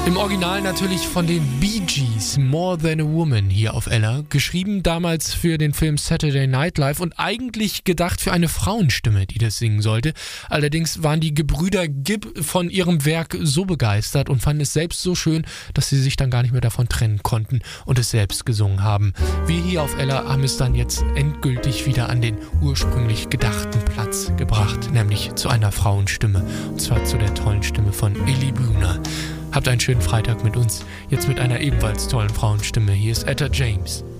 Im Original natürlich von den Bee Gees, More Than a Woman hier auf Ella. Geschrieben damals für den Film Saturday Night Live und eigentlich gedacht für eine Frauenstimme, die das singen sollte. Allerdings waren die Gebrüder Gibb von ihrem Werk so begeistert und fanden es selbst so schön, dass sie sich dann gar nicht mehr davon trennen konnten und es selbst gesungen haben. Wir hier auf Ella haben es dann jetzt endgültig wieder an den ursprünglich gedachten Platz gebracht, nämlich zu einer Frauenstimme. Und zwar zu der tollen Stimme von Illy Bühner. Habt einen schönen Freitag mit uns, jetzt mit einer ebenfalls tollen Frauenstimme. Hier ist Etta James.